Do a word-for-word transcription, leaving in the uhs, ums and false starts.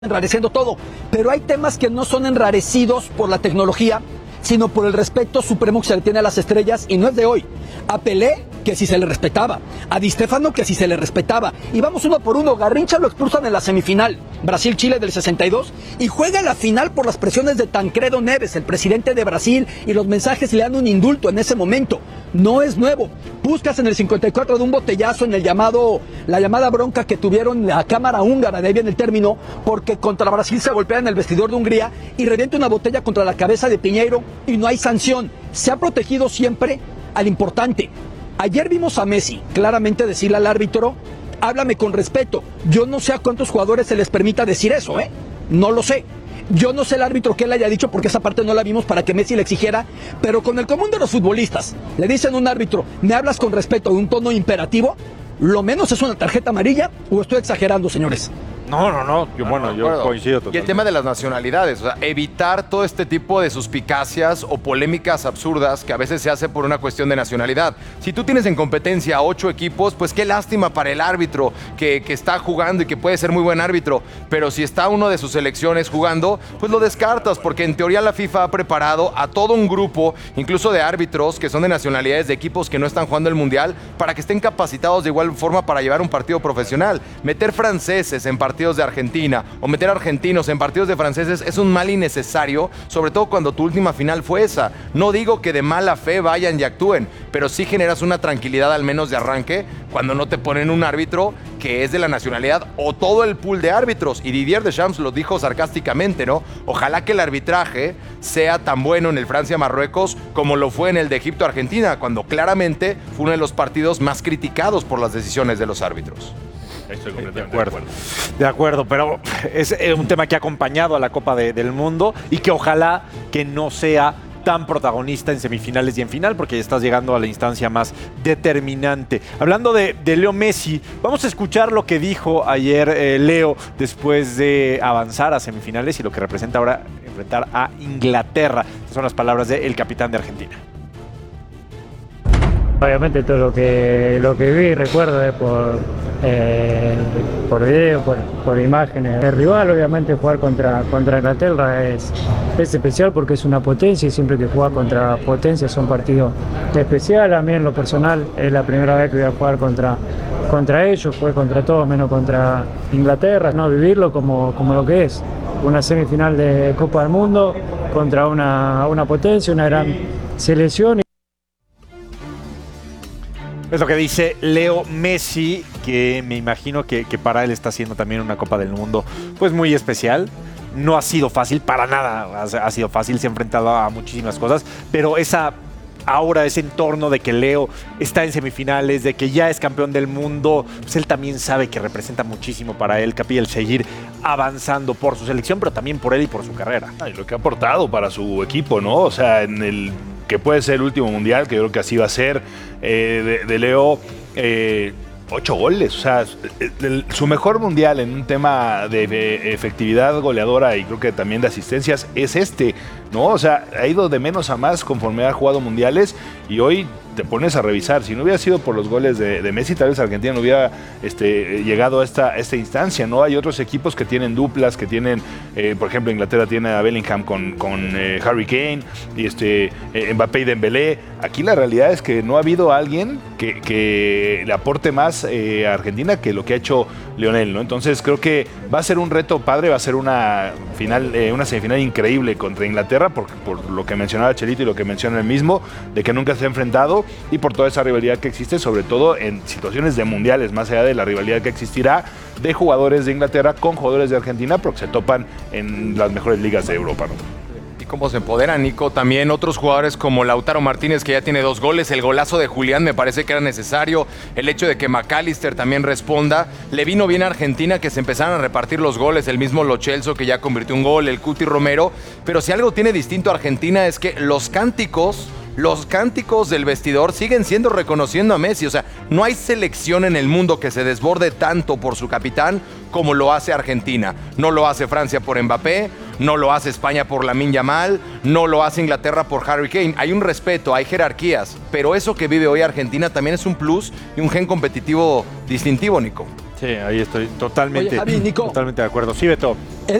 enrareciendo todo, pero hay temas que no son enrarecidos por la tecnología, sino por el respeto supremo que se le tiene a las estrellas, y no es de hoy. A Pelé, que si se le respetaba, a Di Stéfano, que si se le respetaba, y vamos uno por uno. Garrincha lo expulsan en la semifinal, Brasil-Chile del sesenta y dos, y juega la final por las presiones de Tancredo Neves, el presidente de Brasil, y los mensajes le dan un indulto en ese momento. No es nuevo. Puskás en el cincuenta y cuatro de un botellazo en el llamado, la llamada bronca que tuvieron la cámara húngara, de ahí viene el término, porque contra Brasil se golpea en el vestidor de Hungría y revienta una botella contra la cabeza de Piñeiro y no hay sanción. Se ha protegido siempre al importante. Ayer vimos a Messi claramente decirle al árbitro: háblame con respeto. Yo no sé a cuántos jugadores se les permita decir eso, ¿eh? No lo sé. Yo no sé el árbitro que le haya dicho, porque esa parte no la vimos para que Messi le exigiera, pero con el común de los futbolistas, le dicen a un árbitro: me hablas con respeto, de un tono imperativo, lo menos es una tarjeta amarilla, o estoy exagerando, señores. No, no, no, yo, bueno, yo coincido totalmente. Y el tema de las nacionalidades, o sea, evitar todo este tipo de suspicacias o polémicas absurdas que a veces se hace por una cuestión de nacionalidad. Si tú tienes en competencia a ocho equipos, pues qué lástima para el árbitro que, que está jugando y que puede ser muy buen árbitro, pero si está uno de sus selecciones jugando, pues lo descartas, porque en teoría la FIFA ha preparado a todo un grupo, incluso de árbitros que son de nacionalidades de equipos que no están jugando el Mundial, para que estén capacitados de igual forma para llevar un partido profesional. Meter franceses en partidos de Argentina o meter argentinos en partidos de franceses es un mal innecesario, sobre todo cuando tu última final fue esa. No digo que de mala fe vayan y actúen, pero sí generas una tranquilidad al menos de arranque cuando no te ponen un árbitro que es de la nacionalidad o todo el pool de árbitros. Y Didier Deschamps lo dijo sarcásticamente, ¿no? Ojalá que el arbitraje sea tan bueno en el Francia-Marruecos como lo fue en el de Egipto-Argentina, cuando claramente fue uno de los partidos más criticados por las decisiones de los árbitros. Estoy completamente de acuerdo. de acuerdo. De acuerdo, pero es un tema que ha acompañado a la Copa de, del Mundo y que ojalá que no sea tan protagonista en semifinales y en final, porque ya estás llegando a la instancia más determinante. Hablando de, de Leo Messi, vamos a escuchar lo que dijo ayer eh, Leo después de avanzar a semifinales y lo que representa ahora enfrentar a Inglaterra. Estas son las palabras del capitán de Argentina. Obviamente todo lo que lo que vi recuerdo es por eh, por video, por, por imágenes. El rival, obviamente, jugar contra, contra Inglaterra es, es especial porque es una potencia, y siempre que juegas contra potencias son partidos especiales. A mí, en lo personal, es la primera vez que voy a jugar contra, contra ellos. Jugué contra todos menos contra Inglaterra, no vivirlo como, como lo que es una semifinal de Copa del Mundo contra una, una potencia, una gran selección. Es lo que dice Leo Messi, que me imagino que, que para él está haciendo también una Copa del Mundo pues muy especial. No ha sido fácil, para nada ha, ha sido fácil, se ha enfrentado a muchísimas cosas, pero esa ahora, ese entorno de que Leo está en semifinales, de que ya es campeón del mundo, pues él también sabe que representa muchísimo para él, Capi, el seguir avanzando por su selección, pero también por él y por su carrera. Y lo que ha aportado para su equipo, ¿no? O sea, en el que puede ser el último mundial, que yo creo que así va a ser, eh, de, de Leo, eh, ocho goles. O sea, el, su mejor mundial en un tema de, de efectividad goleadora y creo que también de asistencias es este, ¿no? O sea, ha ido de menos a más conforme ha jugado mundiales, y hoy te pones a revisar, si no hubiera sido por los goles de, de Messi, tal vez Argentina no hubiera este, llegado a esta, esta instancia, ¿no? Hay otros equipos que tienen duplas, que tienen, eh, por ejemplo, Inglaterra tiene a Bellingham con, con eh, Harry Kane y este, eh, Mbappé y Dembélé. Aquí la realidad es que no ha habido alguien que, que le aporte más eh, a Argentina que lo que ha hecho Lionel, ¿no? Entonces creo que va a ser un reto padre, va a ser una final, eh, una semifinal increíble contra Inglaterra, por, por lo que mencionaba Chelito y lo que menciona él mismo, de que nunca se ha enfrentado, y por toda esa rivalidad que existe, sobre todo en situaciones de mundiales, más allá de la rivalidad que existirá de jugadores de Inglaterra con jugadores de Argentina, porque se topan en las mejores ligas de Europa, ¿no? Y cómo se empodera, Nico. También otros jugadores como Lautaro Martínez, que ya tiene dos goles. El golazo de Julián me parece que era necesario. El hecho de que McAllister también responda. Le vino bien a Argentina que se empezaran a repartir los goles. El mismo Lo Celso, que ya convirtió un gol. El Cuti Romero. Pero si algo tiene distinto a Argentina es que los cánticos... Los cánticos del vestidor siguen siendo reconociendo a Messi. O sea, no hay selección en el mundo que se desborde tanto por su capitán como lo hace Argentina. No lo hace Francia por Mbappé, no lo hace España por Lamine Yamal, no lo hace Inglaterra por Harry Kane. Hay un respeto, hay jerarquías, pero eso que vive hoy Argentina también es un plus y un gen competitivo distintivo, Nico. Sí, ahí estoy totalmente, Oye, Javi, Nico. totalmente de acuerdo. Sí, Beto.